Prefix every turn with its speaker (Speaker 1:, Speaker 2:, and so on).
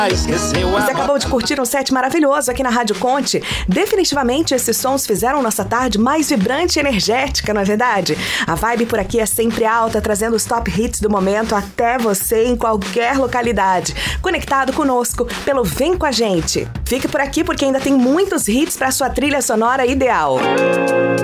Speaker 1: Você acabou de curtir um set maravilhoso aqui na Rádio Conte. Definitivamente esses sons fizeram nossa tarde mais vibrante e energética, não é verdade? A vibe por aqui é sempre alta, trazendo os top hits do momento até você em qualquer localidade. Conectado conosco pelo Vem Com a Gente. Fique por aqui porque ainda tem muitos hits para sua trilha sonora ideal.